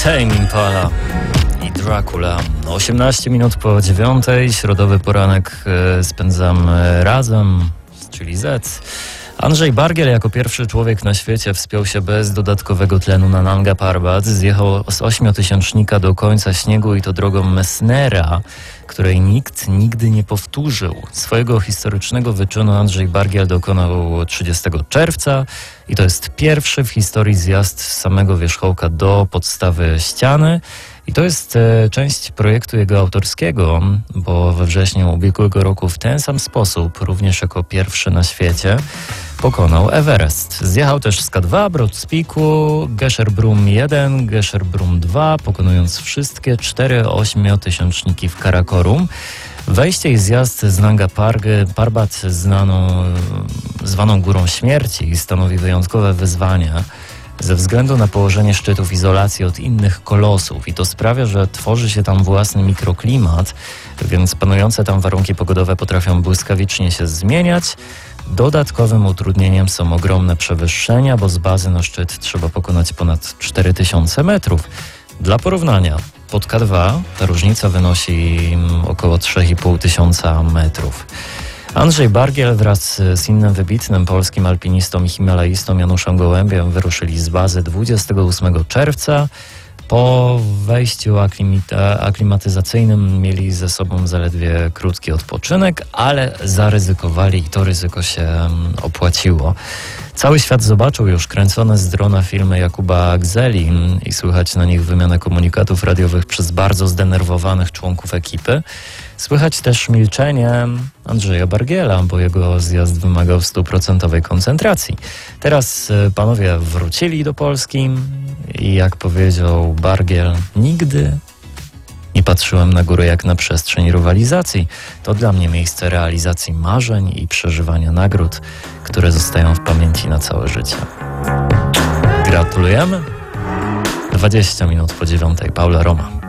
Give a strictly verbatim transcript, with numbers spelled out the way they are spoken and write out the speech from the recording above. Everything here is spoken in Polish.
Tame Impala i Dracula. osiemnaście minut po dziewiątej, środowy poranek spędzam razem, czyli Z. Andrzej Bargiel jako pierwszy człowiek na świecie wspiął się bez dodatkowego tlenu na Nanga Parbat. Zjechał z ośmiotysięcznika do końca śniegu i to drogą Messnera, której nikt nigdy nie powtórzył. Swojego historycznego wyczynu Andrzej Bargiel dokonał trzydziestego czerwca i to jest pierwszy w historii zjazd z samego wierzchołka do podstawy ściany. I to jest e, część projektu jego autorskiego, bo we wrześniu ubiegłego roku w ten sam sposób, również jako pierwszy na świecie, pokonał Everest. Zjechał też z K dwa, Broad Speaku, Gesherbrum jeden, Gesherbrum dwa, pokonując wszystkie cztery ośmiotysięczniki w Karakorum. Wejście i zjazd z Nanga Parbat, znaną, zwaną Górą Śmierci, stanowi wyjątkowe wyzwanie ze względu na położenie szczytów izolacji od innych kolosów i to sprawia, że tworzy się tam własny mikroklimat, więc panujące tam warunki pogodowe potrafią błyskawicznie się zmieniać. Dodatkowym utrudnieniem są ogromne przewyższenia, bo z bazy na szczyt trzeba pokonać ponad cztery tysiące metrów. Dla porównania, pod K dwa ta różnica wynosi około trzy i pół tysiąca metrów. Andrzej Bargiel wraz z innym wybitnym polskim alpinistą i himalaistą Januszem Gołębiem wyruszyli z bazy dwudziestego ósmego czerwca. Po wejściu aklimita- aklimatyzacyjnym mieli ze sobą zaledwie krótki odpoczynek, ale zaryzykowali i to ryzyko się opłaciło. Cały świat zobaczył już kręcone z drona filmy Jakuba Gzeli i słychać na nich wymianę komunikatów radiowych przez bardzo zdenerwowanych członków ekipy. Słychać też milczenie Andrzeja Bargiela, bo jego zjazd wymagał stuprocentowej koncentracji. Teraz panowie wrócili do Polski i jak powiedział Bargiel, nigdy nie patrzyłem na górę jak na przestrzeń rywalizacji. To dla mnie miejsce realizacji marzeń i przeżywania nagród, które zostają w pamięci na całe życie. Gratulujemy. dwadzieścia minut po dziewiątej. Paula Roma.